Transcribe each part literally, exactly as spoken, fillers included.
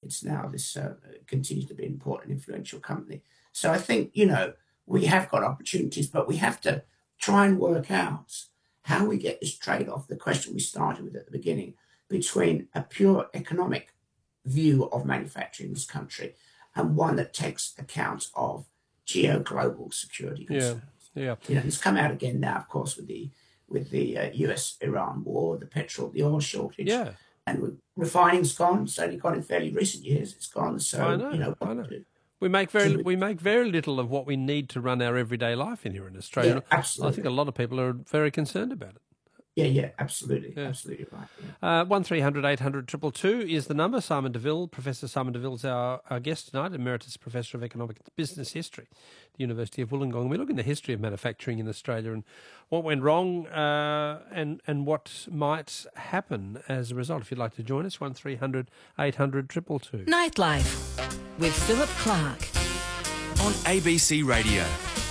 it's now this uh, continues to be an important, influential company. So I think, you know, we have got opportunities, but we have to try and work out how we get this trade-off, the question we started with at the beginning, between a pure economic view of manufacturing in this country and one that takes account of geo-global security concerns. Yeah, yeah. You know, it's come out again now, of course, with the with the uh, U S Iran war, the petrol, the oil shortage. Yeah. And refining's gone. It's only gone in fairly recent years. It's gone. So, I know, you know, I know. Do? We make very we make very little of what we need to run our everyday life in here in Australia. Yeah, absolutely. I think a lot of people are very concerned about it. Yeah, yeah, absolutely, yeah. absolutely right. Yeah. Uh, one three hundred eight hundred two two two is the number. Simon DeVille, Professor Simon DeVille is our, our guest tonight, Emeritus Professor of Economic Business History at the University of Wollongong. We look in the history of manufacturing in Australia and what went wrong uh, and and what might happen as a result. If you'd like to join us, one three hundred eight hundred two two two. Nightlife with Philip Clark on A B C Radio.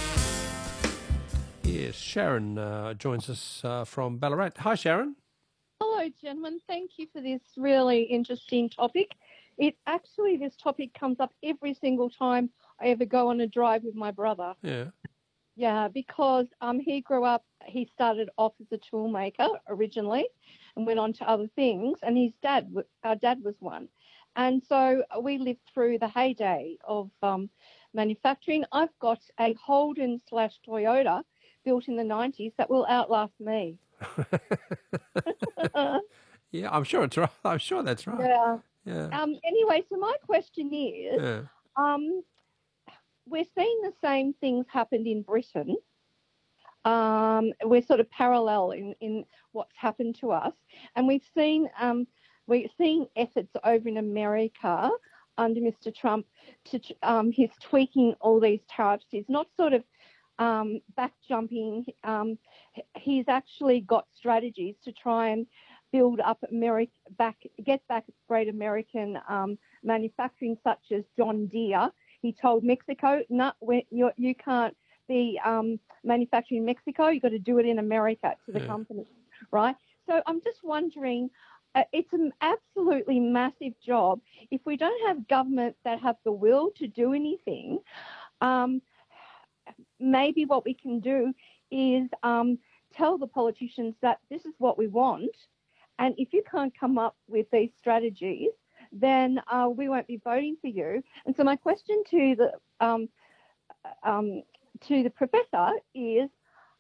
Yes, Sharon uh, joins us uh, from Ballarat. Hi, Sharon. Hello, gentlemen. Thank you for this really interesting topic. It actually, this topic comes up every single time I ever go on a drive with my brother. Yeah. Yeah, because um, he grew up, he started off as a tool maker originally and went on to other things, and his dad, our dad was one. And so we lived through the heyday of um, manufacturing. I've got a Holden slash Toyota built in the nineties that will outlast me. Yeah, I'm sure it's right. I'm sure that's right. Yeah. Yeah. Um, anyway, so my question is, yeah. um, we're seeing the same things happened in Britain. Um, we're sort of parallel in, in what's happened to us. And we've seen um, we're seeing efforts over in America under Mister Trump to um, he's tweaking all these tariffs. He's not sort of Um, back jumping, um, he's actually got strategies to try and build up America, back, get back great American um, manufacturing, such as John Deere. He told Mexico, no, you you can't be um, manufacturing in Mexico. You've got to do it in America to the yeah. company, right? So I'm just wondering, uh, it's an absolutely massive job. If we don't have governments that have the will to do anything, um, maybe what we can do is um, tell the politicians that this is what we want, and if you can't come up with these strategies, then uh, we won't be voting for you. And so my question to the um, um, to the professor is,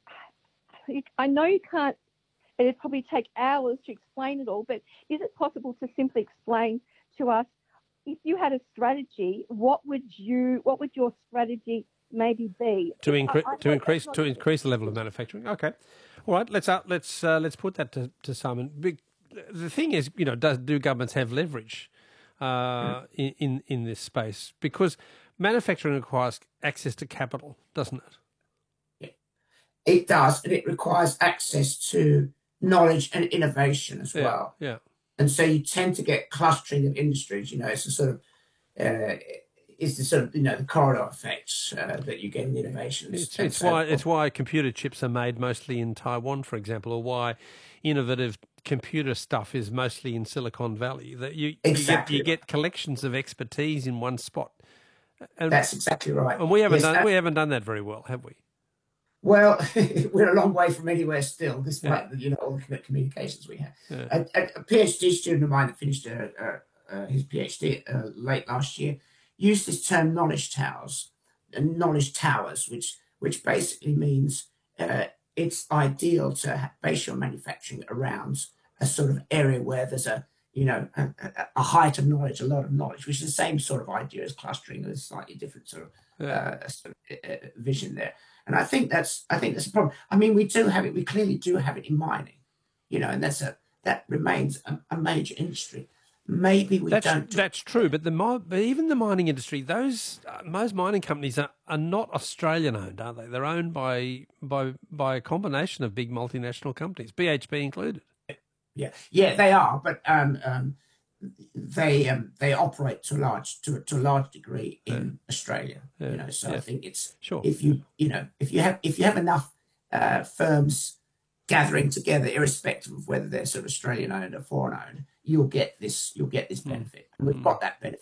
I know you can't, it'd probably take hours to explain it all, but is it possible to simply explain to us, if you had a strategy, what would you, what would your strategy maybe be to, incre- I, I to increase to not... increase the level of manufacturing? Okay, all right. Let's uh, let's uh, let's put that to, to Simon. Big, the thing is, you know, does do governments have leverage uh, in, in in this space? Because manufacturing requires access to capital, doesn't it? Yeah. It does, and it requires access to knowledge and innovation as yeah, well. Yeah. And so you tend to get clustering of industries. You know, it's a sort of uh, it's the sort of, you know, the corridor effects uh, that you get in innovations. It's, it's so why forth. it's why computer chips are made mostly in Taiwan, for example, or why innovative computer stuff is mostly in Silicon Valley. That you exactly you, get, you get collections of expertise in one spot. And, That's exactly right. And we haven't yes, done that, we haven't done that very well, have we? Well, we're a long way from anywhere still, despite yeah. you know all the communications we have. Yeah. A, a, a PhD student of mine that finished uh, uh, uh, his PhD uh, late last year used this term knowledge towers, uh, knowledge towers, which which basically means uh, it's ideal to base your manufacturing around a sort of area where there's a you know a, a height of knowledge, a lot of knowledge, which is the same sort of idea as clustering, with a slightly different sort of, yeah. uh, sort of uh, vision there. And I think that's I think that's a problem. I mean, we do have it. We clearly do have it in mining, you know, and that's a that remains a, a major industry. Maybe we that's, don't. That's true, but the but even the mining industry, those uh, most mining companies are, are not Australian owned, are they? They're owned by by by a combination of big multinational companies, B H P included. Yeah, yeah, they are, but um, um, they um, they operate to a large to to a large degree in yeah. Australia. Yeah. You know, so yeah. I think it's sure. if you you know if you have if you have enough uh, firms gathering together, irrespective of whether they're sort of Australian owned or foreign owned, you'll get this you'll get this benefit. And we've mm. got that benefit